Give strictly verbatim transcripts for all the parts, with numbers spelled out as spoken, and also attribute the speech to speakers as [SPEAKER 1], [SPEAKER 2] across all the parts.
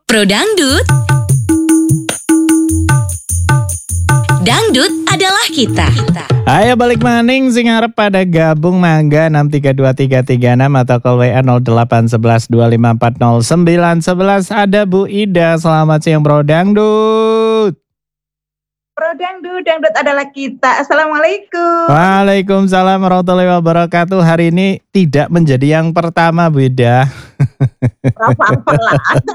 [SPEAKER 1] Pro Dangdut. Dangdut adalah kita.
[SPEAKER 2] Ayo balik maning sing arep pada gabung mangga enam tiga dua tiga tiga enam atau call W A nol delapan satu satu dua lima empat nol sembilan satu satu. Ada Bu Ida. Selamat siang Pro Dangdut.
[SPEAKER 3] Pro Dangdut, Dangdut adalah kita. Assalamualaikum.
[SPEAKER 2] Waalaikumsalam warahmatullahi wabarakatuh. Hari ini tidak menjadi yang pertama Bu Ida.
[SPEAKER 3] Apa-apa lah.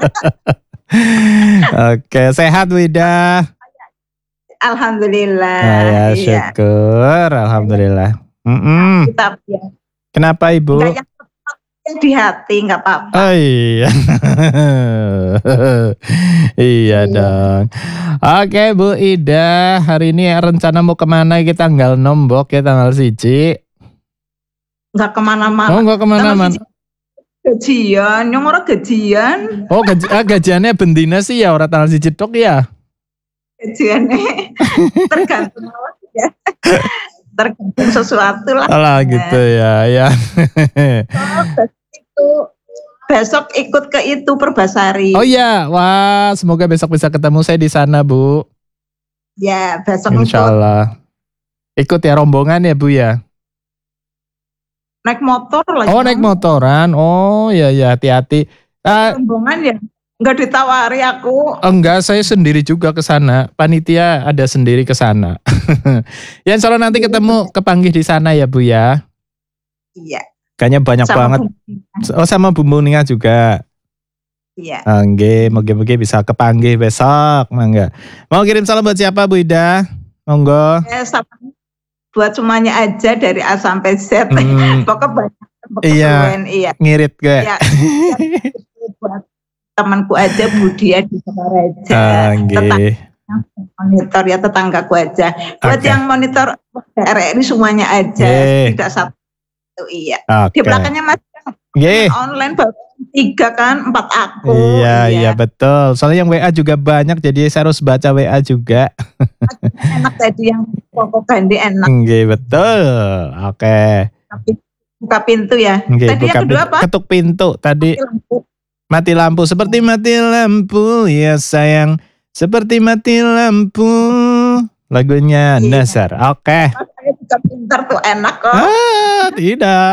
[SPEAKER 2] Oke, sehat Bu Ida?
[SPEAKER 3] Alhamdulillah.
[SPEAKER 2] Ah, ya, syukur.
[SPEAKER 3] Iya.
[SPEAKER 2] Alhamdulillah. Mm-mm.
[SPEAKER 3] Kita ya.
[SPEAKER 2] Kenapa Ibu?
[SPEAKER 3] Enggak yang, yang di hati, nggak apa-apa.
[SPEAKER 2] Oh iya. Iya dong. Oke Bu Ida, hari ini rencana mau kemana? Kita tanggal nombok ya, tanggal siji.
[SPEAKER 3] Nggak kemana-mana.
[SPEAKER 2] Oh nggak kemana-mana.
[SPEAKER 3] Gajian, yang orang gajian.
[SPEAKER 2] Oh gaji, ah, gajiannya bendina sih ya, orang tanggal siji tok ya.
[SPEAKER 3] Gajiannya tergantung ya. Tergantung sesuatu lah.
[SPEAKER 2] Alah gitu ya, ya.
[SPEAKER 3] Oh, itu besok ikut ke itu Perbasari.
[SPEAKER 2] Oh iya, wah semoga besok bisa ketemu saya di sana Bu.
[SPEAKER 3] Ya besok
[SPEAKER 2] Insya Allah. Ikut ya rombongan ya Bu ya.
[SPEAKER 3] Naik motor lagi.
[SPEAKER 2] Oh naik motoran, oh ya ya hati-hati. Ah,
[SPEAKER 3] rombongan ya. Enggak ditawari aku.
[SPEAKER 2] enggak, saya sendiri juga ke sana. Panitia ada sendiri ke sana. Ya insya Allah nanti ketemu kepanggih di sana ya Bu ya.
[SPEAKER 3] Iya.
[SPEAKER 2] Kayaknya banyak
[SPEAKER 3] Sama
[SPEAKER 2] banget.
[SPEAKER 3] Bu-
[SPEAKER 2] Oh sama Bu Muninga juga.
[SPEAKER 3] Iya.
[SPEAKER 2] Oke, moga-moga bisa kepanggih besok. Mangga. Mau kirim salam buat siapa Bu Ida? Monggo.
[SPEAKER 3] Eh, sama buat semuanya aja dari A sampai Z.
[SPEAKER 2] Hmm.
[SPEAKER 3] Pokoknya banyak.
[SPEAKER 2] Iya.
[SPEAKER 3] Iya.
[SPEAKER 2] Ngirit gue.
[SPEAKER 3] Iya. Buat temanku aja Budi di Sukaraja.
[SPEAKER 2] Oke.
[SPEAKER 3] Monitor ya tetanggaku aja. Buat
[SPEAKER 2] Oke.
[SPEAKER 3] yang monitor R R I semuanya aja.
[SPEAKER 2] Ye.
[SPEAKER 3] Tidak satu. Iya.
[SPEAKER 2] Oke.
[SPEAKER 3] Di belakangnya masih
[SPEAKER 2] Ye.
[SPEAKER 3] online baru tiga kan, empat aku.
[SPEAKER 2] Iya, iya betul. Soalnya yang W A juga banyak, jadi saya harus baca W A juga.
[SPEAKER 3] Enak tadi yang pokok ganti enak.
[SPEAKER 2] Oke, betul. Oke.
[SPEAKER 3] Tapi buka pintu ya.
[SPEAKER 2] Oke,
[SPEAKER 3] Tadi
[SPEAKER 2] buka
[SPEAKER 3] yang kedua
[SPEAKER 2] pintu.
[SPEAKER 3] apa?
[SPEAKER 2] Ketuk pintu. Tadi
[SPEAKER 3] Lampu.
[SPEAKER 2] mati lampu. Seperti mati lampu, ya sayang. Seperti mati lampu. Lagunya
[SPEAKER 3] Iya.
[SPEAKER 2] Nasar. Oke.
[SPEAKER 3] Mas, saya juga pintar tuh enak kok.
[SPEAKER 2] Ah, tidak.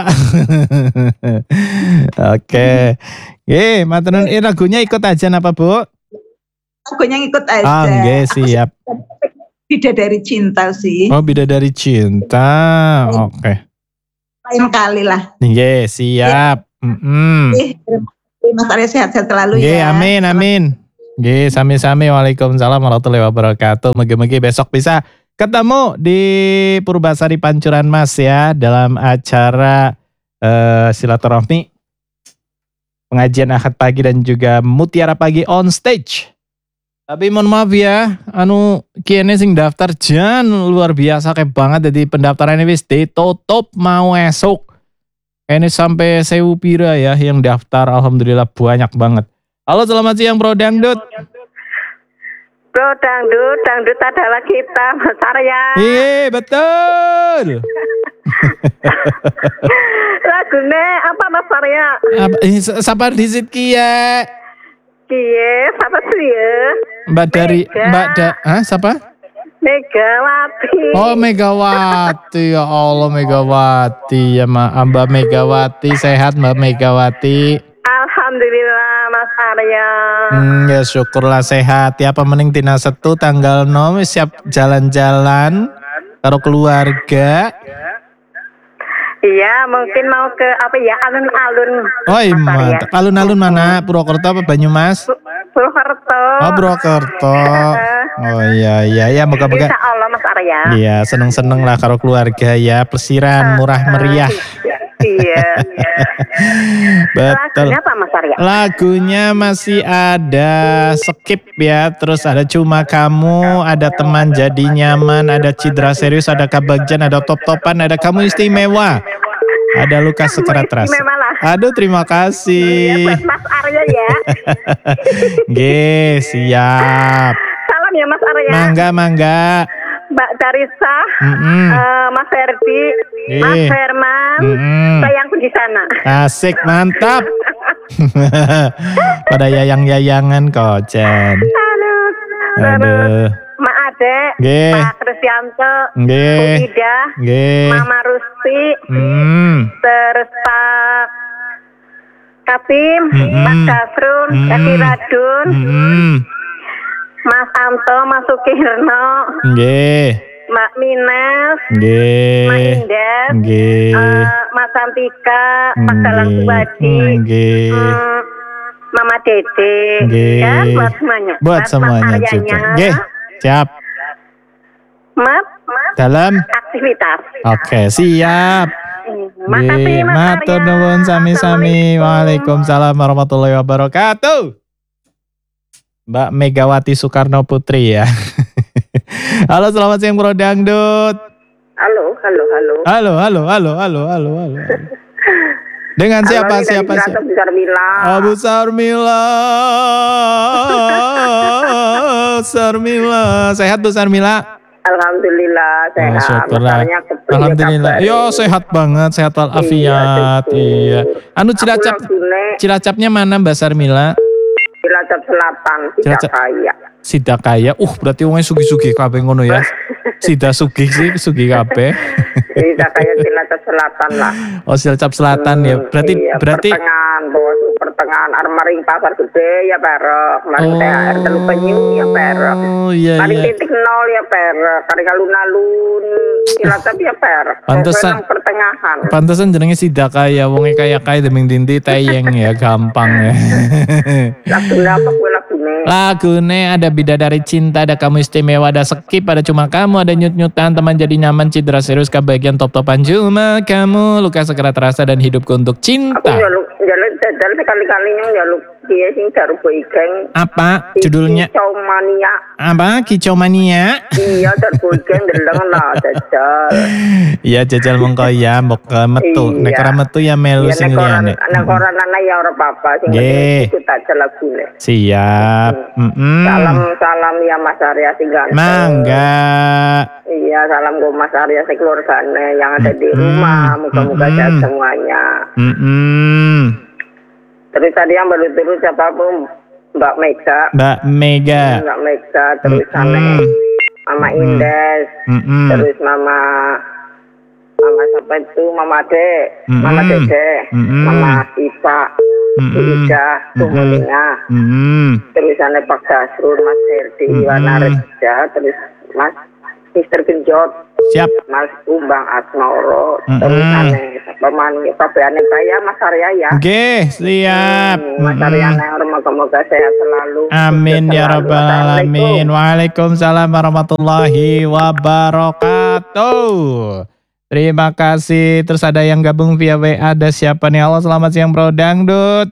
[SPEAKER 2] Oke. Ye, maturun eh, lagunya ikut aja napa Bu?
[SPEAKER 3] Lagunya ngikut aja.
[SPEAKER 2] Ah, nggih,
[SPEAKER 3] Aku
[SPEAKER 2] siap.
[SPEAKER 3] Bidadari cinta sih.
[SPEAKER 2] Oh, bidadari cinta. Oke.
[SPEAKER 3] Lain kali lah.
[SPEAKER 2] Nggih, siap. Mm-mm.
[SPEAKER 3] Eh, terima kasih, Mas Arya sehat-sehat selalu
[SPEAKER 2] Nggih,
[SPEAKER 3] ya.
[SPEAKER 2] amin, amin. Nggih, sami-sami. Waalaikumsalam warahmatullahi wabarakatuh. Mugi-mugi besok bisa ketemu di Purbasari Pancuran Mas ya, dalam acara eh, silaturahmi pengajian Ahad pagi dan juga Mutiara pagi on stage. Tapi mohon maaf ya, anu kene sing daftar jan luar biasa kayak banget, jadi pendaftaran ini wis ditutup mau esok. Ini sampai sewu pira ya yang daftar, alhamdulillah banyak banget. Halo, selamat siang Pro Dangdut.
[SPEAKER 4] Bro Dangdut, Dangdut adalah kita, Mas Arya.
[SPEAKER 2] Iya, betul.
[SPEAKER 4] Lagunya apa Mas Arya?
[SPEAKER 2] Apa, eh, sabar disit kia.
[SPEAKER 4] Kie, apa sih ya?
[SPEAKER 2] Mbak dari
[SPEAKER 4] Mega.
[SPEAKER 2] Mbak da, ah siapa?
[SPEAKER 4] Megawati.
[SPEAKER 2] Oh Megawati, ya Allah Megawati ya Ma, Mbak Megawati sehat Mbak Megawati.
[SPEAKER 4] Alhamdulillah Mas Arya.
[SPEAKER 2] Hmm, ya syukurlah sehat ya, pemening tina setu tanggal enam siap jalan-jalan karo keluarga.
[SPEAKER 4] Iya, mungkin mau ke apa ya, alun-alun.
[SPEAKER 2] Oh iya,
[SPEAKER 4] Mas Arya.
[SPEAKER 2] mantap. Alun-alun mana? Purwokerto apa Banyumas?
[SPEAKER 4] Purwokerto.
[SPEAKER 2] Oh Purwokerto. Oh iya iya ya, moga-moga.
[SPEAKER 4] Insya Allah Mas Arya.
[SPEAKER 2] Iya, seneng-seneng lah karo keluarga ya, plesiran murah meriah.
[SPEAKER 4] Iya.
[SPEAKER 2] Betul.
[SPEAKER 4] Lagunya apa Mas Arya?
[SPEAKER 2] Lagunya masih ada Skip ya, terus ada Cuma Kamu, ada Teman Jadi Nyaman, ada Cidra Serius, ada Kabagjan, ada Top-Topan, ada Kamu Istimewa, ada Lukas Secara Terasa.
[SPEAKER 4] Istimewa lah.
[SPEAKER 2] Aduh, terima
[SPEAKER 4] Iya,
[SPEAKER 2] kasih.
[SPEAKER 4] buat Mas Arya ya.
[SPEAKER 2] Ge, siap.
[SPEAKER 4] Salam ya Mas Arya.
[SPEAKER 2] Mangga, mangga.
[SPEAKER 4] Mbak Darisa,
[SPEAKER 2] Mm-mm.
[SPEAKER 4] eh, Mas Ferdi,
[SPEAKER 2] Ih.
[SPEAKER 4] Mas Herman,
[SPEAKER 2] Mm-mm.
[SPEAKER 4] sayangku di sana.
[SPEAKER 2] Asik, mantap. Pada yayang-yayangan kocan.
[SPEAKER 4] Aduh, terus
[SPEAKER 2] Aduh.
[SPEAKER 4] Mak Ade,
[SPEAKER 2] Nggih.
[SPEAKER 4] Pak Krisyanto, Bu
[SPEAKER 2] Nggih.
[SPEAKER 4] Ida,
[SPEAKER 2] Nggih.
[SPEAKER 4] Mama Rusti,
[SPEAKER 2] Hmm.
[SPEAKER 4] terus Pak Kapim,
[SPEAKER 2] Mm-mm.
[SPEAKER 4] Pak Dasrun,
[SPEAKER 2] Mm-mm.
[SPEAKER 4] Kaki Radun,
[SPEAKER 2] Hmm.
[SPEAKER 4] Mas Anto, Mas Sukirno,
[SPEAKER 2] Nggih.
[SPEAKER 4] Mbak Mines, Mak
[SPEAKER 2] Nggih.
[SPEAKER 4] Indes,
[SPEAKER 2] Nggih.
[SPEAKER 4] eh, Mas Santika, Pak Dalang
[SPEAKER 2] Nggih.
[SPEAKER 4] Subadi,
[SPEAKER 2] Nggih.
[SPEAKER 4] hmm, Mama Dede,
[SPEAKER 2] Nggih.
[SPEAKER 4] dan buat semuanya.
[SPEAKER 2] Buat
[SPEAKER 4] Mas-
[SPEAKER 2] semuanya
[SPEAKER 4] Mas
[SPEAKER 2] juga.
[SPEAKER 4] Aryanya,
[SPEAKER 2] Nggih. Siap.
[SPEAKER 4] Mas, Mas,
[SPEAKER 2] Dalam.
[SPEAKER 4] aktivitas.
[SPEAKER 2] Oke, siap.
[SPEAKER 4] Hmm, Makasih
[SPEAKER 2] Nggih,
[SPEAKER 4] Mas
[SPEAKER 2] matur
[SPEAKER 4] Arya.
[SPEAKER 2] nuwun sami-sami.
[SPEAKER 4] Assalamualaikum.
[SPEAKER 2] Waalaikumsalam warahmatullahi wabarakatuh. Mbak Megawati Soekarno Putri ya. Halo, selamat siang Bro Dangdut.
[SPEAKER 4] Halo, halo, halo.
[SPEAKER 2] Halo, halo, halo, halo, halo, halo. Dengan siapa,
[SPEAKER 4] Halo, ini dari
[SPEAKER 2] siapa,
[SPEAKER 4] Berantem
[SPEAKER 2] siapa?
[SPEAKER 4] Besar Mila.
[SPEAKER 2] Abu Sarmila. Sarmila. Sehat Bu Sarmila?
[SPEAKER 4] Alhamdulillah
[SPEAKER 2] Oh,
[SPEAKER 4] sehat.
[SPEAKER 2] syukurlah.
[SPEAKER 4] Masarnya kepriye
[SPEAKER 2] Alhamdulillah.
[SPEAKER 4] kabare?
[SPEAKER 2] Yo sehat banget, sehat walafiat.
[SPEAKER 4] syukur.
[SPEAKER 2] Iya. Anu
[SPEAKER 4] Aku
[SPEAKER 2] Cilacap,
[SPEAKER 4] lagune
[SPEAKER 2] Cilacapnya mana Mbak Sarmila?
[SPEAKER 4] Cilacap Selatan, tidak
[SPEAKER 2] Cilacap.
[SPEAKER 4] kaya.
[SPEAKER 2] Sida kaya. Uh, berarti wongnya sugih-sugih kabeh ngono ya. Sida sugih sih, sugih kabeh.
[SPEAKER 4] Tidak kaya Cilacap Selatan lah.
[SPEAKER 2] Oh, Cilacap Selatan ya.
[SPEAKER 4] Hmm,
[SPEAKER 2] Berarti
[SPEAKER 4] iya,
[SPEAKER 2] berarti
[SPEAKER 4] pertengahan, bos, pertengahan armaring pasar gede ya perok. Mari T H R telu penyu ya perok.
[SPEAKER 2] Oh, iya
[SPEAKER 4] Paling
[SPEAKER 2] iya.
[SPEAKER 4] titik nol ya perok. Kari alun-alun Cilacap ya perok.
[SPEAKER 2] Pantesan.
[SPEAKER 4] Pokoknya pertengahan.
[SPEAKER 2] Pantesan jenenge Sida kaya, wongnya kaya-kaya deming dinti tayeng ya, gampang ya.
[SPEAKER 4] Lagune apa gue lagune?
[SPEAKER 2] Lagune ada bidadari cinta, ada kamu istimewa, ada skip, ada cuma kamu, ada nyut-nyutan, teman jadi nyaman, cedera serius, kebahagiaan top-topan, cuma kamu, luka segera terasa dan hidupku untuk
[SPEAKER 4] Aku
[SPEAKER 2] cinta.
[SPEAKER 4] jaluk jaluk jajal sekali-kali nyong jaluk dia sing baru boygeng.
[SPEAKER 2] Apa judulnya?
[SPEAKER 4] Kicau mania.
[SPEAKER 2] Apa? Kicau mania?
[SPEAKER 4] Iya, baru boygeng deleng lah jajal.
[SPEAKER 2] Iya jajal mongko ya, mbok ke metu.
[SPEAKER 4] Iya.
[SPEAKER 2] Nek ora metu ya melu
[SPEAKER 4] Iya,
[SPEAKER 2] sing
[SPEAKER 4] nek koran
[SPEAKER 2] liyane.
[SPEAKER 4] nek koran ana ya ora apa-apa sing
[SPEAKER 2] Nggih.
[SPEAKER 4] penting ikut aja lagune.
[SPEAKER 2] Siap. Mm-mm.
[SPEAKER 4] Salam salam ya Mas Arya sing ganteng.
[SPEAKER 2] Mangga.
[SPEAKER 4] Iya, salam go Mas Arya sekeluargane yang ada di
[SPEAKER 2] Mm-mm.
[SPEAKER 4] rumah. Muka-muka
[SPEAKER 2] Mm-mm.
[SPEAKER 4] sehat semuanya.
[SPEAKER 2] Mm-mm.
[SPEAKER 4] Terus tadi yang baru terus siapa pun Mbak Mega.
[SPEAKER 2] Mbak Mega.
[SPEAKER 4] Mbak Mega terus
[SPEAKER 2] Mm-mm.
[SPEAKER 4] aneh Mama
[SPEAKER 2] Mm-mm.
[SPEAKER 4] Indes,
[SPEAKER 2] Mm-mm.
[SPEAKER 4] terus Mama Mama siapa itu Mama Ade,
[SPEAKER 2] Mm-mm.
[SPEAKER 4] Mama Dede,
[SPEAKER 2] Mm-mm.
[SPEAKER 4] Mama Isa, Bu
[SPEAKER 2] Mm-mm.
[SPEAKER 4] Ida, Bu
[SPEAKER 2] Mm-mm.
[SPEAKER 4] Molina,
[SPEAKER 2] Mm-mm.
[SPEAKER 4] terus aneh Pak Dasrul, Mas Herdi,
[SPEAKER 2] Mm-mm.
[SPEAKER 4] Iwana Reja, terus Mas Mister Genjot,
[SPEAKER 2] Siap.
[SPEAKER 4] Mas Umbang Asmoro,
[SPEAKER 2] Mm-mm.
[SPEAKER 4] terus aneh Pemani Pabeane saya Mas Arya ya.
[SPEAKER 2] Oke, siap.
[SPEAKER 4] Hmm, Mas
[SPEAKER 2] Mm-mm.
[SPEAKER 4] Arya moga-moga sehat selalu.
[SPEAKER 2] Amin
[SPEAKER 4] sukses
[SPEAKER 2] ya
[SPEAKER 4] selalu.
[SPEAKER 2] rabbal
[SPEAKER 4] Assalamualaikum.
[SPEAKER 2] alamin. Waalaikumsalam warahmatullahi wabarakatuh. Terima kasih. Terus ada yang gabung via W A. Ada siapa nih? Halo, selamat siang Bro Dangdut.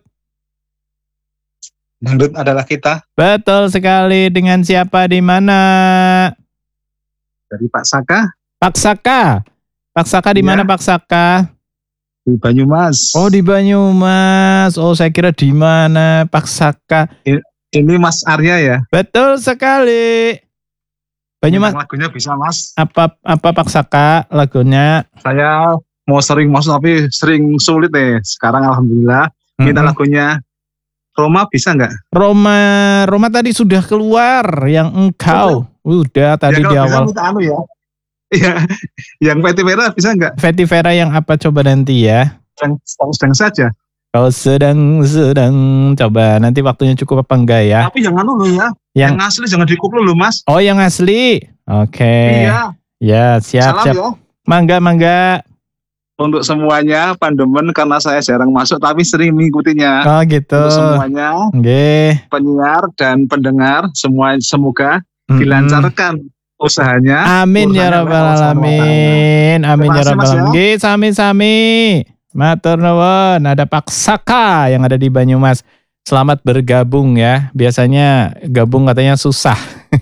[SPEAKER 1] Dangdut adalah kita
[SPEAKER 2] Betul sekali. Dengan siapa di mana?
[SPEAKER 1] dari Pak Saka
[SPEAKER 2] Pak Saka. Pak Saka di
[SPEAKER 1] Iya.
[SPEAKER 2] mana Pak Saka?
[SPEAKER 1] di Banyumas.
[SPEAKER 2] Oh di Banyumas. Oh saya kira di mana Pak Saka.
[SPEAKER 1] Ini Mas Arya ya.
[SPEAKER 2] Betul sekali. Banyumas.
[SPEAKER 1] Bintang lagunya bisa Mas.
[SPEAKER 2] Apa apa Pak Saka lagunya?
[SPEAKER 1] Saya mau sering masuk tapi sering sulit nih. Sekarang alhamdulillah. Minta
[SPEAKER 2] Mm-mm.
[SPEAKER 1] lagunya Roma bisa nggak?
[SPEAKER 2] Roma Roma tadi sudah keluar yang engkau. Udah tadi
[SPEAKER 1] ya,
[SPEAKER 2] di
[SPEAKER 1] kalau bisa
[SPEAKER 2] awal.
[SPEAKER 1] minta anu ya. Iya. Yang Peti Vera bisa nggak?
[SPEAKER 2] Fetty Vera yang apa coba nanti ya?
[SPEAKER 1] Sedang, sedang saja.
[SPEAKER 2] Kau sedang sedang coba nanti waktunya cukup apa enggak ya?
[SPEAKER 1] Tapi yang anu loh ya.
[SPEAKER 2] Yang
[SPEAKER 1] Yang asli jangan dikuplu loh Mas.
[SPEAKER 2] oh yang asli. Oke.
[SPEAKER 1] Iya.
[SPEAKER 2] Ya siap
[SPEAKER 1] Salam
[SPEAKER 2] siap.
[SPEAKER 1] ya.
[SPEAKER 2] Mangga mangga.
[SPEAKER 1] Untuk semuanya pandemen karena saya jarang masuk tapi sering mengikutinya.
[SPEAKER 2] Oh gitu.
[SPEAKER 1] Untuk semuanya
[SPEAKER 2] Nggih.
[SPEAKER 1] penyiar dan pendengar semua semoga
[SPEAKER 2] Mm-mm.
[SPEAKER 1] dilancarkan usahanya.
[SPEAKER 2] Amin ya
[SPEAKER 1] Urusannya
[SPEAKER 2] rabbal
[SPEAKER 1] Allah subhanahu wa ta'ala.
[SPEAKER 2] alamin. Amin
[SPEAKER 1] Terima
[SPEAKER 2] ya
[SPEAKER 1] kasih,
[SPEAKER 2] rabbal
[SPEAKER 1] Mas, ya.
[SPEAKER 2] alamin. Nggih, sami-sami. Matur nuwun. Ada Pak Saka yang ada di Banyumas. Selamat bergabung ya. Biasanya gabung katanya susah.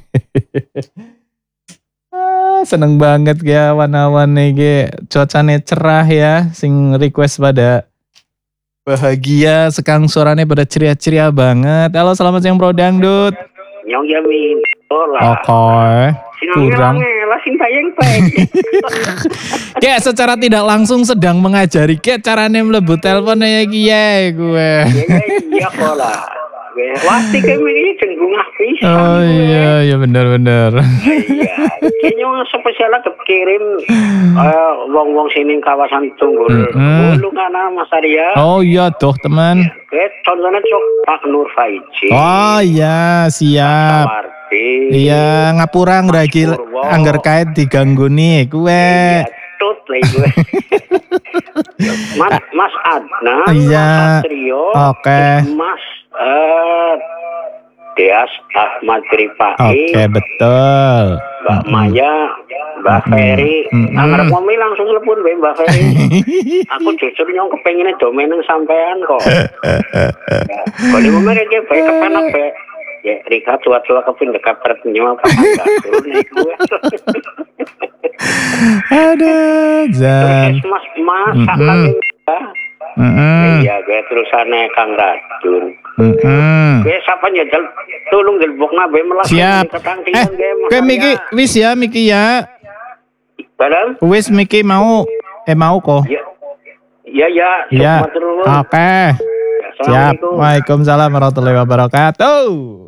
[SPEAKER 2] Ah, seneng banget ya wan-wan iki. Cuacanya cerah ya. Sing request pada bahagia, sekang suaranya pada ceria-ceria banget. Halo, selamat siang Bro Dangdut.
[SPEAKER 4] Nyong Yamin. Olah.
[SPEAKER 2] Oke. Kurang.
[SPEAKER 4] Lah sing bayang bae.
[SPEAKER 2] Kayak secara tidak langsung sedang mengajari kayak carane mlebu telepon ya iki ya gue.
[SPEAKER 4] Iya iya pola. Wati kami ini cenderung pisan.
[SPEAKER 2] Oh iya, iya benar-benar.
[SPEAKER 4] Iya, kayaknya spesial kekirim eh, wong-wong sini kawasan Tunggul.
[SPEAKER 2] Mm-hmm.
[SPEAKER 4] Dulu kan Mas Arya.
[SPEAKER 2] Oh iya tuh teman.
[SPEAKER 4] Oke, contohnya cok Pak Nur Faiji.
[SPEAKER 2] Oh iya, siap.
[SPEAKER 4] Sawardi.
[SPEAKER 2] Iya, ngapura ngragi anggar kait diganggu nih gue.
[SPEAKER 4] Iya, tut lah gue. Mas Mas Adnan,
[SPEAKER 2] Iya.
[SPEAKER 4] Mas Satrio,
[SPEAKER 2] Oke.
[SPEAKER 4] Mas eh Deas Ahmad Tripai.
[SPEAKER 2] Oke, betul.
[SPEAKER 4] Mbak Maya, Mbak Ferry,
[SPEAKER 2] Mm-mm.
[SPEAKER 4] anggar momi langsung telepon be Mbak Ferry. Aku justru nyong kepengennya domain sampean kok. Kalau di momen dia baik kepenak be. Ya, Rika tua-tua kepin dekat terpenyum apa enggak turun nih gue.
[SPEAKER 2] Aduh, Jan.
[SPEAKER 4] Terus Mas Mas,
[SPEAKER 2] Mm-mm.
[SPEAKER 4] sakit ya.
[SPEAKER 2] Mm-mm.
[SPEAKER 4] Iya, gue terusannya Kang Racun.
[SPEAKER 2] Mm-mm.
[SPEAKER 4] Gue siapa nyajal tolong gelbok nabe melas.
[SPEAKER 2] Siap. Eh, gue Miki, wis ya Miki ya.
[SPEAKER 4] Dalam?
[SPEAKER 2] Wis Miki mau, eh mau kok.
[SPEAKER 4] Ya, ya, ya.
[SPEAKER 2] Iya.
[SPEAKER 4] Selamat turun.
[SPEAKER 2] Oke. Siap.
[SPEAKER 4] Assalamualaikum.
[SPEAKER 2] Waalaikumsalam warahmatullahi wabarakatuh.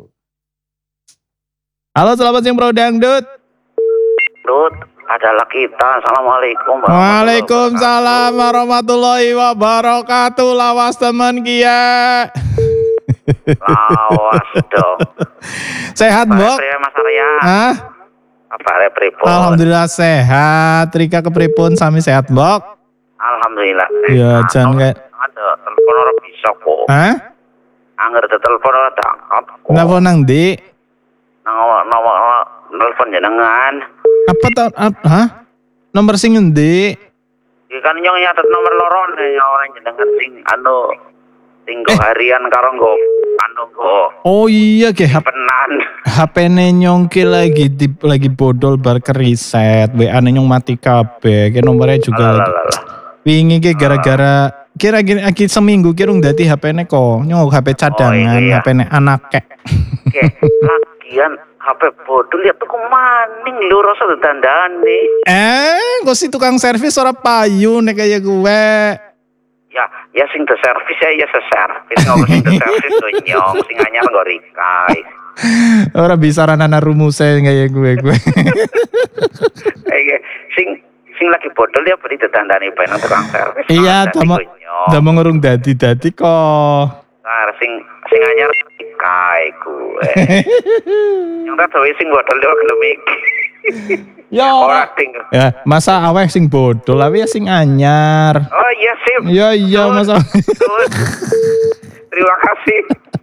[SPEAKER 2] Halo, selamat siang Bro Dangdut.
[SPEAKER 4] Dut, adalah kita. Assalamualaikum.
[SPEAKER 2] Waalaikumsalam warahmatullahi wabarakatuh. Lawas teman Kia.
[SPEAKER 4] Lawas dong.
[SPEAKER 2] Sehat, Bok?
[SPEAKER 4] Pak Mas Arya.
[SPEAKER 2] Hah?
[SPEAKER 4] Apa ya pripun?
[SPEAKER 2] Alhamdulillah sehat. Rika kepripun sami sehat, Bok?
[SPEAKER 4] Alhamdulillah.
[SPEAKER 2] Ya, jangan kayak
[SPEAKER 4] Ada telepon orang bisa kok.
[SPEAKER 2] Hah?
[SPEAKER 4] Angger ada telepon orang tangkap kok.
[SPEAKER 2] Kenapa nang di?
[SPEAKER 4] Nama nama telepon jenengan.
[SPEAKER 2] Apa tau? ap- Hah? Nomor sing endi?
[SPEAKER 4] Ya kan nyong nyatet nomor loron nyong jenengan sing anu sing go harian karo nggo anu nggo
[SPEAKER 2] Oh iya, ke H P
[SPEAKER 4] penan.
[SPEAKER 2] H P-ne nyongki lagi di, lagi bodol bar keriset. W A-ne nyong mati kabeh. Ke nomornya juga lagi.
[SPEAKER 4] Alah.
[SPEAKER 2] Wingi ke gara-gara kira-kira aki seminggu kirung dadi H P-ne kok. Nyong H P cadangan,
[SPEAKER 4] Oh, iya.
[SPEAKER 2] H P-ne anake.
[SPEAKER 4] Oke, lagian H P bodol ya tuku maning lho rasa ditandani.
[SPEAKER 2] Eh, kok si tukang servis ora payu nek kaya gue.
[SPEAKER 4] Ya, ya sing de servis ya ya seservis ngono sing de servis tuh nyong sing anyar nggo rikai.
[SPEAKER 2] Ora bisa ranana rumuse kaya gue gue.
[SPEAKER 4] Eh, sing sing lagi bodol ya beli ditandani ben tukang servis.
[SPEAKER 2] Iya,
[SPEAKER 4] Nah,
[SPEAKER 2] damo
[SPEAKER 4] dadi nyong.
[SPEAKER 2] damo ngurung dadi-dadi kok.
[SPEAKER 4] Nah, sing sing anyar rikai gue. Yang tak tahu sing bodol yo gelem iki.
[SPEAKER 2] Ya
[SPEAKER 4] Ora
[SPEAKER 2] ora.
[SPEAKER 4] ting.
[SPEAKER 2] Ya, masa aweh sing bodol, awe ya sing anyar.
[SPEAKER 4] Oh iya sip.
[SPEAKER 2] Iya iya
[SPEAKER 4] Tut,
[SPEAKER 2] masa.
[SPEAKER 4] tut. Terima kasih.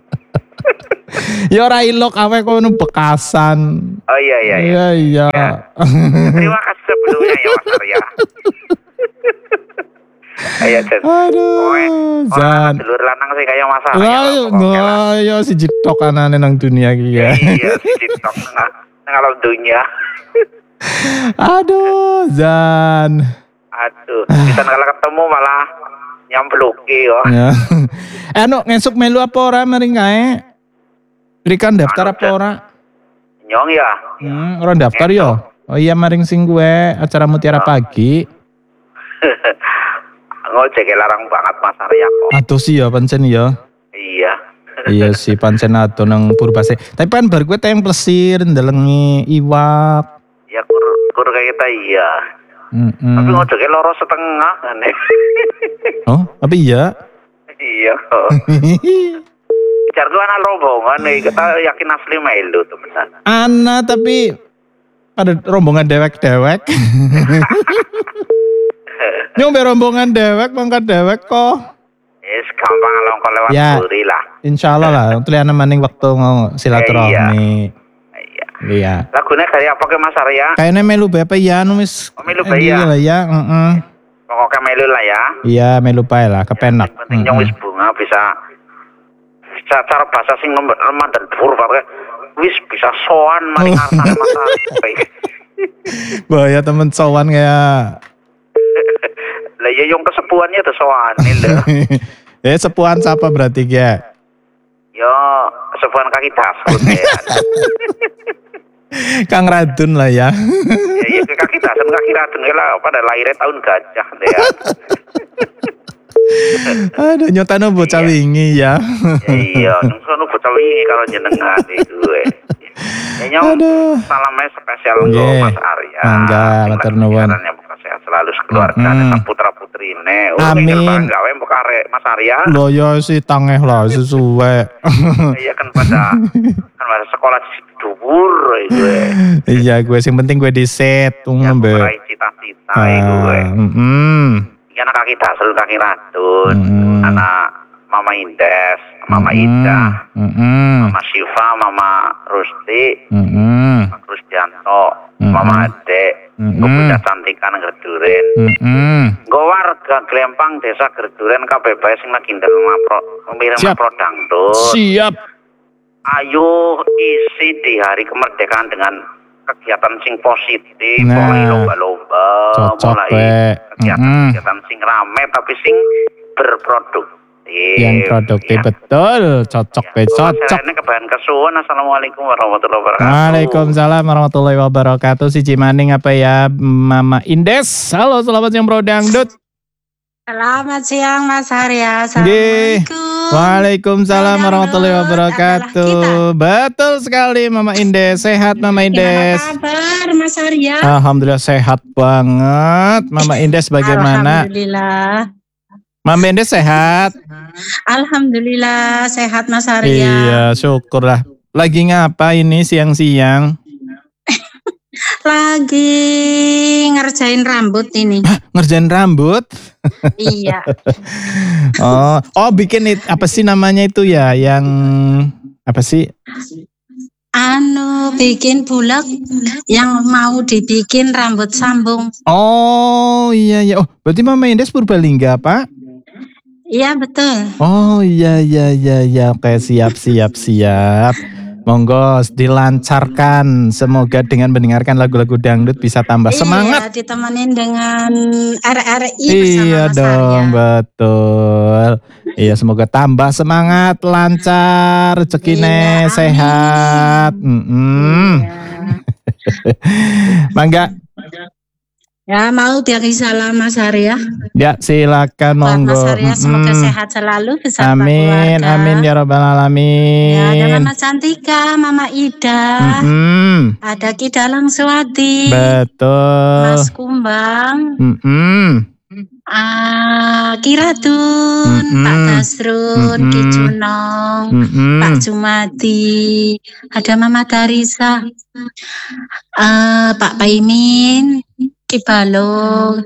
[SPEAKER 2] Ya ora ilok aweh kok nu bekasan.
[SPEAKER 4] Oh iya iya iya.
[SPEAKER 2] Iya iya.
[SPEAKER 4] Terima kasih sebelumnya ya Mas Arya. Ayo Jen.
[SPEAKER 2] Aduh, Zan.
[SPEAKER 4] Dulur lanang sih kayak Mas Arya.
[SPEAKER 2] Lah nggak ya si jitok anane nang dunia iki ya.
[SPEAKER 4] Iya si TikTok nang nang alam dunia.
[SPEAKER 2] Aduh, Zan.
[SPEAKER 4] Aduh, bisa kalau ketemu malah nyambluki yo.
[SPEAKER 2] Ya. Eh, no, ngesuk melu apa ora maring kae? Berikan daftar
[SPEAKER 4] Anu,
[SPEAKER 2] apa ora?
[SPEAKER 4] Nyong ya.
[SPEAKER 2] Hmm, orang daftar yo. Oh iya maring sing gue acara Mutiara Pagi.
[SPEAKER 4] Ngojek larang banget Mas Arya kok.
[SPEAKER 2] Aduh sih ya pancen ya.
[SPEAKER 4] Iya.
[SPEAKER 2] Iya sih pancen adoh nang Purbase. Tapi kan bar gue tayang plesir ndelengi iwak.
[SPEAKER 4] Ya kur kur kayak kita iya.
[SPEAKER 2] Mm-mm.
[SPEAKER 4] Tapi ngojek loro setengah kan.
[SPEAKER 2] Oh, apa iya?
[SPEAKER 4] Iya. Jar gua anak rombongan nih, kita yakin asli melu temenan.
[SPEAKER 2] Ana tapi ada rombongan dewek-dewek. Nyombe rombongan dewek, mangkat dewek kok.
[SPEAKER 4] Yes, gampang longkol lewat
[SPEAKER 2] Ya.
[SPEAKER 4] buri lah.
[SPEAKER 2] Insya Allah lah, tulian maning waktu ngomong silaturahmi.
[SPEAKER 4] Iya.
[SPEAKER 2] Iya.
[SPEAKER 4] Lagunya kayak apa ke Mas Arya?
[SPEAKER 2] Kayaknya melu bepe ya, numis.
[SPEAKER 4] Oh, melu bae ya?
[SPEAKER 2] Lah ya, heeh.
[SPEAKER 4] Pokoknya melu lah ya.
[SPEAKER 2] Iya, melu bae lah, kepenak.
[SPEAKER 4] Yang penting nyong wis bunga bisa bisa cara bahasa sing lemah dan dur pakai wis bisa soan maring arsane Mas Arya.
[SPEAKER 2] Bahaya temen sowan kayak.
[SPEAKER 4] Lah ya yang kesepuannya tuh soan lho.
[SPEAKER 2] Eh sepuhan siapa berarti ya?
[SPEAKER 4] Yo kesepuan kaki dasut ya.
[SPEAKER 2] Kang Radun lah ya.
[SPEAKER 4] Ya iya kaki dasan kaki radun lah pada lahirnya tahun gajah deh ya.
[SPEAKER 2] Aduh nyotano bocah
[SPEAKER 4] Iya.
[SPEAKER 2] wingi ya.
[SPEAKER 4] Ya, iya, nung sono bocah wingi kalau jenengan itu. eh. Ya nyong
[SPEAKER 2] Aduh.
[SPEAKER 4] salamnya spesial
[SPEAKER 2] Nggih.
[SPEAKER 4] untuk Mas Arya.
[SPEAKER 2] Mangga,
[SPEAKER 4] Sing
[SPEAKER 2] matur
[SPEAKER 4] lagi
[SPEAKER 2] nuwun.
[SPEAKER 4] siarannya buka sehat selalu sekeluarga
[SPEAKER 2] Mm-mm.
[SPEAKER 4] putra putrine.
[SPEAKER 2] Amin.
[SPEAKER 4] Gawe buka arek Mas Arya.
[SPEAKER 2] Lo ya si tangeh lah sesuai.
[SPEAKER 4] Iya kan pada kan pada sekolah di dhuwur itu. eh.
[SPEAKER 2] Iya gue sing penting gue di set
[SPEAKER 4] Ya
[SPEAKER 2] ngombe.
[SPEAKER 4] meraih cita-cita itu. eh.
[SPEAKER 2] Ah, mm-mm.
[SPEAKER 4] Iki anak kaki dasar kaki radun,
[SPEAKER 2] Mm-mm.
[SPEAKER 4] anak Mama Indes, Mama
[SPEAKER 2] Mm-mm.
[SPEAKER 4] Ida,
[SPEAKER 2] Mm-mm.
[SPEAKER 4] Mama Syifa, Mama Rusti,
[SPEAKER 2] Mm-mm.
[SPEAKER 4] Pak Rusdianto,
[SPEAKER 2] Mm-mm.
[SPEAKER 4] Mama Ade,
[SPEAKER 2] Mm-mm.
[SPEAKER 4] Kebuca Cantikan Gerduren.
[SPEAKER 2] Mm-mm.
[SPEAKER 4] Nggo warga Glempang Desa Gerduren kabeh bae sing lagi ndelok pro ngirim
[SPEAKER 2] Siap.
[SPEAKER 4] pro dangdut.
[SPEAKER 2] Siap.
[SPEAKER 4] Ayo isi di hari kemerdekaan dengan kegiatan sing positif,
[SPEAKER 2] Nah.
[SPEAKER 4] mulai lomba-lomba,
[SPEAKER 2] Cocok,
[SPEAKER 4] mulai
[SPEAKER 2] Pe.
[SPEAKER 4] kegiatan-kegiatan sing rame tapi sing berproduktif.
[SPEAKER 2] Yang produktif
[SPEAKER 4] Ya.
[SPEAKER 2] betul, cocok be cocok.
[SPEAKER 4] Ini kebahan kesuwun. Assalamualaikum warahmatullahi wabarakatuh.
[SPEAKER 2] Waalaikumsalam warahmatullahi wabarakatuh. Si Cimaning apa ya Mama Indes. Halo selamat siang Bro Dangdut.
[SPEAKER 5] Selamat siang Mas Arya.
[SPEAKER 2] Nggih.
[SPEAKER 5] Assalamualaikum.
[SPEAKER 2] Waalaikumsalam
[SPEAKER 5] Bro
[SPEAKER 2] warahmatullahi
[SPEAKER 5] Dangdut
[SPEAKER 2] wabarakatuh.
[SPEAKER 5] adalah
[SPEAKER 2] Betul sekali Mama Indes. Sehat Mama Indes.
[SPEAKER 5] Gimana kabar Mas Arya?
[SPEAKER 2] Alhamdulillah sehat banget. Mama Indes bagaimana?
[SPEAKER 5] Alhamdulillah.
[SPEAKER 2] Mama Indes sehat?
[SPEAKER 5] Alhamdulillah sehat Mas Arya.
[SPEAKER 2] Iya, syukurlah. Lagi ngapa ini siang-siang?
[SPEAKER 5] Lagi ngerjain rambut ini.
[SPEAKER 2] Ngerjain rambut?
[SPEAKER 5] Iya.
[SPEAKER 2] Oh, oh bikin it, apa sih namanya itu ya? Yang apa sih?
[SPEAKER 5] Anu bikin bulak yang mau dibikin rambut sambung.
[SPEAKER 2] Oh iya iya. Oh berarti Mama Indes Purbalingga Pak?
[SPEAKER 5] Iya betul.
[SPEAKER 2] Oh iya iya iya iya. Oke siap siap siap. Monggo dilancarkan. Semoga dengan mendengarkan lagu-lagu dangdut bisa tambah semangat.
[SPEAKER 5] Iya, ditemenin dengan R R I bersama
[SPEAKER 2] Iya
[SPEAKER 5] Mas
[SPEAKER 2] dong,
[SPEAKER 5] Arya.
[SPEAKER 2] betul. Iya, semoga tambah semangat, lancar, rezekine
[SPEAKER 5] Iya, amin.
[SPEAKER 2] sehat. Mm-mm.
[SPEAKER 5] Iya.
[SPEAKER 2] Mangga,
[SPEAKER 5] Ya mau bagi salam Mas Arya.
[SPEAKER 2] ya silakan
[SPEAKER 5] Buat
[SPEAKER 2] monggo.
[SPEAKER 5] Mas Arya semoga
[SPEAKER 2] Mm-mm.
[SPEAKER 5] sehat selalu beserta
[SPEAKER 2] Amin,
[SPEAKER 5] keluarga.
[SPEAKER 2] amin ya robbal
[SPEAKER 5] Ya, ada
[SPEAKER 2] alamin.
[SPEAKER 5] Mama Cantika, Mama Ida,
[SPEAKER 2] Mm-mm.
[SPEAKER 5] ada Ki Dalang Swati,
[SPEAKER 2] Betul.
[SPEAKER 5] Mas Kumbang,
[SPEAKER 2] Mm-mm.
[SPEAKER 5] ah, Ki Radun,
[SPEAKER 2] Mm-mm.
[SPEAKER 5] Pak Dasrun, Ki
[SPEAKER 2] Mm-mm.
[SPEAKER 5] Junong,
[SPEAKER 2] Mm-mm.
[SPEAKER 5] Pak Jumadi, ada Mama Darisa, ah, Pak Paimin, Ki Balong,